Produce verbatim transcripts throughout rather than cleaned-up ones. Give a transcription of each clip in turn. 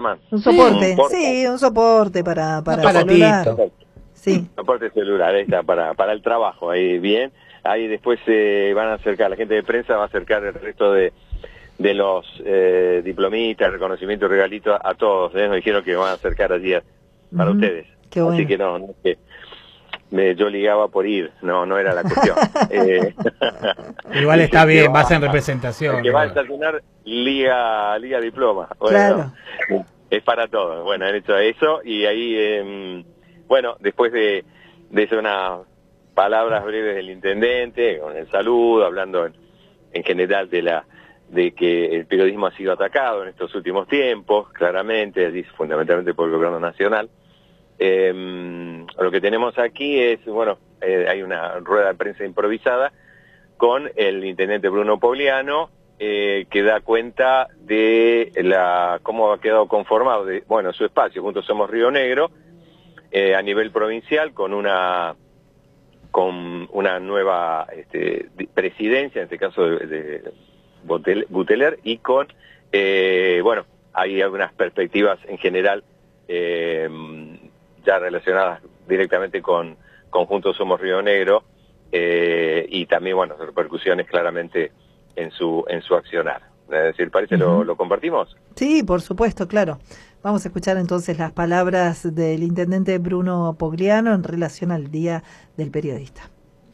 llaman? Un soporte, Un porta. sí, un soporte para, para Un celular. aparatito. Sí. Soporte celular, ahí está, para, para el trabajo, ahí bien. Ahí después se eh, van a acercar, la gente de prensa va a acercar el resto de, de los eh, diplomitas, reconocimientos, regalitos a, a todos. ¿eh? Nos dijeron que van a acercar allí a, para Uh-huh. ustedes. Qué bueno. Así que no, no es que me, yo ligaba por ir, no, no era la cuestión. eh, Igual está el que bien, va- vas en representación. El que va a igual. estacionar, liga, liga diploma. Bueno, Claro. es para todos. Bueno, han hecho eso y ahí, eh, bueno, después de, de eso unas palabras breves del intendente, con el saludo, hablando en, en general de la de que el periodismo ha sido atacado en estos últimos tiempos, claramente, allí fundamentalmente por el gobierno nacional. Eh, lo que tenemos aquí es, bueno, eh, hay una rueda de prensa improvisada con el intendente Bruno Pogliano, eh, que da cuenta de la cómo ha quedado conformado, de, bueno, su espacio, Juntos Somos Río Negro, eh, a nivel provincial, con una con una nueva este, presidencia, en este caso de, de Guteler, y con, eh, bueno, hay algunas perspectivas en general eh, ya relacionadas directamente con, con Juntos Somos Río Negro, eh, y también, bueno, repercusiones claramente en su en su accionar. Es decir, parece, uh-huh. lo, lo compartimos. Sí, por supuesto, claro. Vamos a escuchar entonces las palabras del intendente Bruno Pogliano en relación al Día del Periodista.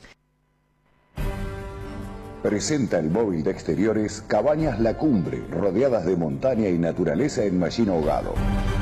Presenta el móvil de exteriores Cabañas La Cumbre, rodeadas de montaña y naturaleza en Machín Ahogado.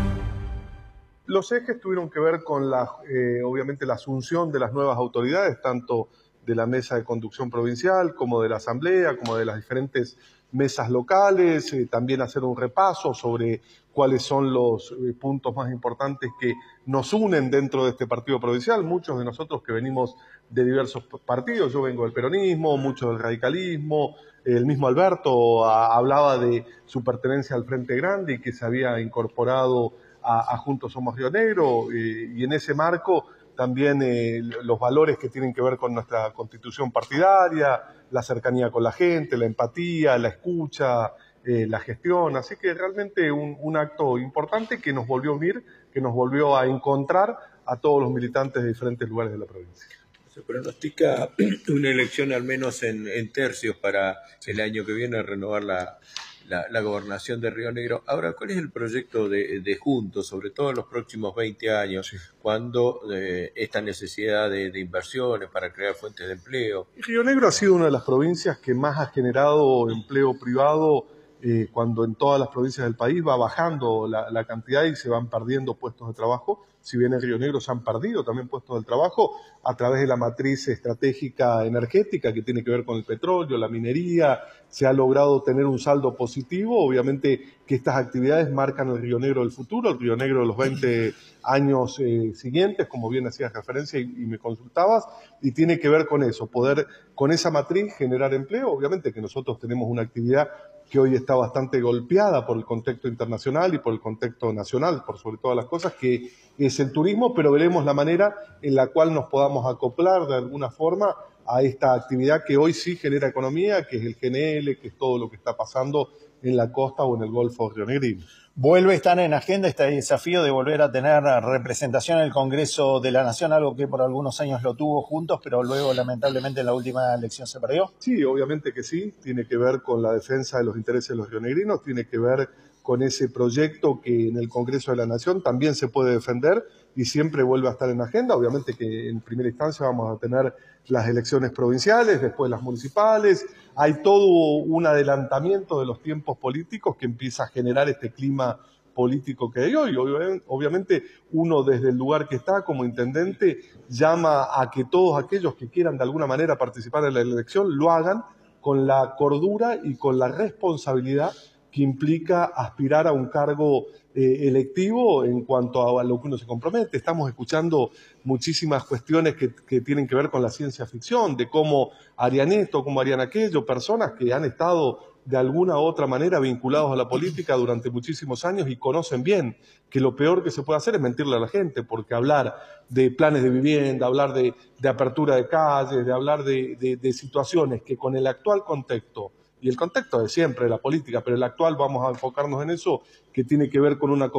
Los ejes tuvieron que ver con la, eh, obviamente la asunción de las nuevas autoridades, tanto de la mesa de conducción provincial como de la asamblea, como de las diferentes mesas locales, eh, también hacer un repaso sobre cuáles son los eh, puntos más importantes que nos unen dentro de este partido provincial. Muchos de nosotros que venimos de diversos partidos, yo vengo del peronismo, muchos del radicalismo, eh, el mismo Alberto a, hablaba de su pertenencia al Frente Grande y que se había incorporado a, a Juntos Somos Río Negro, eh, y en ese marco también eh, los valores que tienen que ver con nuestra constitución partidaria, la cercanía con la gente, la empatía, la escucha, eh, la gestión. Así que realmente un, un acto importante que nos volvió a unir, que nos volvió a encontrar a todos los militantes de diferentes lugares de la provincia. Se pronostica una elección al menos en, en tercios para el año que viene, renovar la, la, la gobernación de Río Negro. Ahora, ¿cuál es el proyecto de, de Juntos, sobre todo en los próximos veinte años, sí. cuando eh, esta necesidad de, de inversiones para crear fuentes de empleo? Río Negro ha sido una de las provincias que más ha generado empleo privado, eh, cuando en todas las provincias del país va bajando la, la cantidad y se van perdiendo puestos de trabajo. Si bien en Río Negro se han perdido también puestos de trabajo a través de la matriz estratégica energética que tiene que ver con el petróleo, la minería, se ha logrado tener un saldo positivo. Obviamente que estas actividades marcan el Río Negro del futuro, el Río Negro de los veinte años eh, siguientes, como bien hacías referencia y, y me consultabas, y tiene que ver con eso, poder con esa matriz generar empleo. Obviamente que nosotros tenemos una actividad que hoy está bastante golpeada por el contexto internacional y por el contexto nacional, por sobre todas las cosas, que es el turismo, pero veremos la manera en la cual nos podamos acoplar de alguna forma a esta actividad que hoy sí genera economía, que es el G N L, que es todo lo que está pasando en la costa o en el Golfo rionegrino. Vuelve a estar en agenda este desafío de volver a tener representación en el Congreso de la Nación, algo que por algunos años lo tuvo Juntos, pero luego lamentablemente en la última elección se perdió. Sí, obviamente que sí, tiene que ver con la defensa de los intereses de los rionegrinos, tiene que ver con ese proyecto que en el Congreso de la Nación también se puede defender y siempre vuelve a estar en agenda. Obviamente que en primera instancia vamos a tener las elecciones provinciales, después las municipales. Hay todo un adelantamiento de los tiempos políticos que empieza a generar este clima político que hay hoy. Obviamente uno desde el lugar que está como intendente llama a que todos aquellos que quieran de alguna manera participar en la elección lo hagan con la cordura y con la responsabilidad que implica aspirar a un cargo eh, electivo en cuanto a lo que uno se compromete. Estamos escuchando muchísimas cuestiones que, que tienen que ver con la ciencia ficción, de cómo harían esto, cómo harían aquello, personas que han estado de alguna u otra manera vinculados a la política durante muchísimos años y conocen bien que lo peor que se puede hacer es mentirle a la gente, porque hablar de planes de vivienda, hablar de, de apertura de calles, de hablar de, de, de situaciones que con el actual contexto, y el contexto de siempre, de la política, pero el actual vamos a enfocarnos en eso, que tiene que ver con una